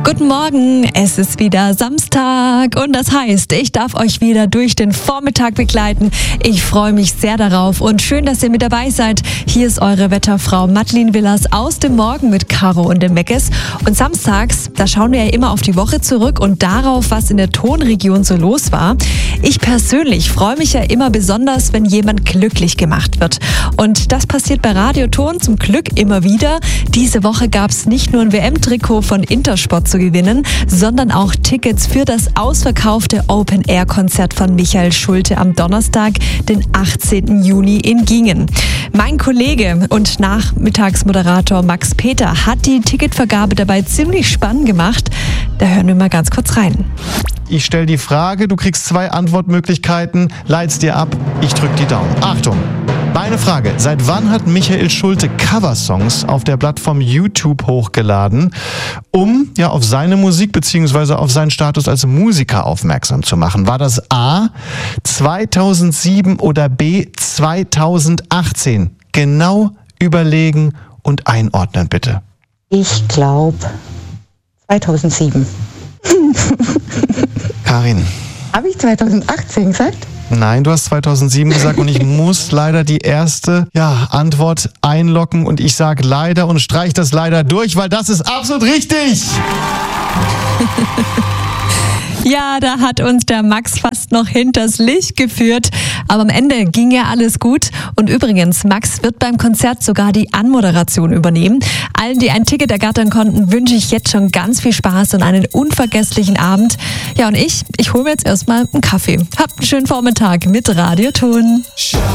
Guten Morgen, es ist wieder Samstag und das heißt, ich darf euch wieder durch den Vormittag begleiten. Ich freue mich sehr darauf und schön, dass ihr mit dabei seid. Hier ist eure Wetterfrau Madeleine Willers aus dem Morgen mit Caro und dem Meckes. Und samstags, da schauen wir ja immer auf die Woche zurück und darauf, was in der Tonregion so los war. Ich persönlich freue mich ja immer besonders, wenn jemand glücklich gemacht wird. Und das passiert bei Radio Ton zum Glück immer wieder. Diese Woche gab es nicht nur ein WM-Trikot von Intersport zu gewinnen, sondern auch Tickets für das ausverkaufte Open-Air-Konzert von Michael Schulte am Donnerstag, den 18. Juni in Gingen. Mein Kollege und Nachmittagsmoderator Max Peter hat die Ticketvergabe dabei ziemlich spannend gemacht. Da hören wir mal ganz kurz rein. Ich stelle die Frage, du kriegst 2 Antwortmöglichkeiten, leit's dir ab, ich drück die Daumen. Achtung! Meine Frage, seit wann hat Michael Schulte Coversongs auf der Plattform YouTube hochgeladen, um ja auf seine Musik bzw. auf seinen Status als Musiker aufmerksam zu machen? War das A 2007 oder B 2018? Genau überlegen und einordnen, bitte. Ich glaube 2007. Karin. Habe ich 2018 gesagt? Nein, du hast 2007 gesagt und ich muss leider die erste Antwort einloggen und ich sage leider und streich das leider durch, weil das ist absolut richtig. Ja, da hat uns der Max fast noch hinters Licht geführt. Aber am Ende ging ja alles gut. Und übrigens, Max wird beim Konzert sogar die Anmoderation übernehmen. Allen, die ein Ticket ergattern konnten, wünsche ich jetzt schon ganz viel Spaß und einen unvergesslichen Abend. Ja, und ich hole mir jetzt erstmal einen Kaffee. Habt einen schönen Vormittag mit Radio Ton.